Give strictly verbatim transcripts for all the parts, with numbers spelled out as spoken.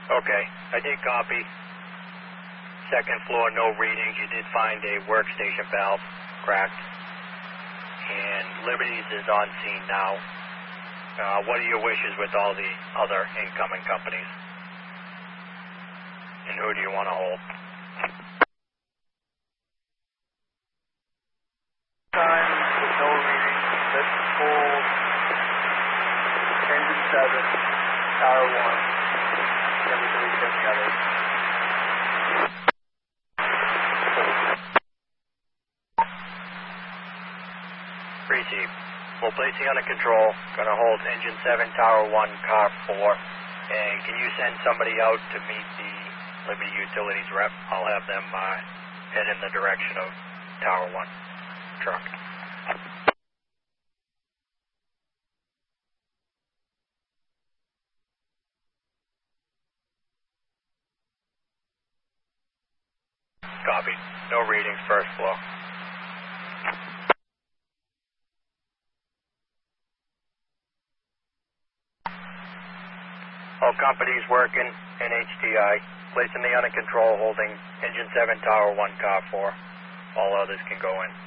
Okay, I did copy. Second floor, no readings. You did find a workstation valve cracked. And Liberty's is on scene now. Uh, what are your wishes with all the other incoming companies? And who do you want to hold? Time with no readings. Let's hold engine seven, tower one. Then we can reach the others. Receive. We'll place you under control. Gonna hold engine seven, tower one, car four. And can you send somebody out to meet the Liberty Utilities rep? I'll have them uh, head in the direction of tower one truck. Copy. No readings, first floor. All companies working in H T I. Placing me under control, holding engine seven, tower one, car four. All others can go in.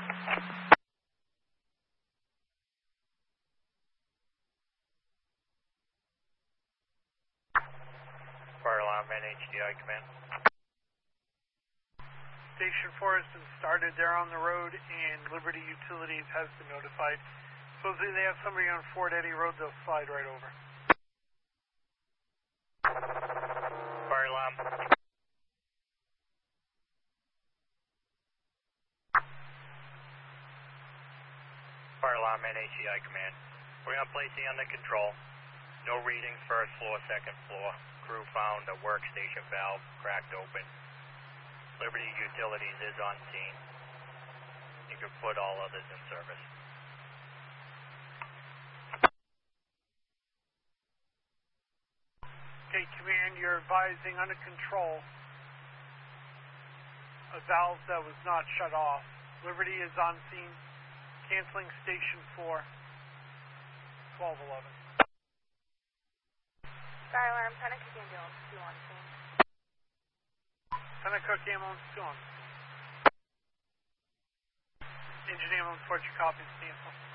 Fire alarm and H T I command. Station four has been started. They're on the road, and Liberty Utilities has been notified. Supposedly they have somebody on Fort Eddy Road. They'll slide right over. Fire alarm. Fire alarm and H T I command. We're going to place you under control. No readings, first floor, second floor. Crew found a workstation valve cracked open. Liberty Utilities is on scene. You can put all others in service. Okay, command, you're advising under control a valve that was not shut off. Liberty is on scene, canceling station four, twelve eleven. Fire alarm, Pennacook ambulance two on scene. Pennacook ambulance two on. Engine ambulance four, you copy, cancel.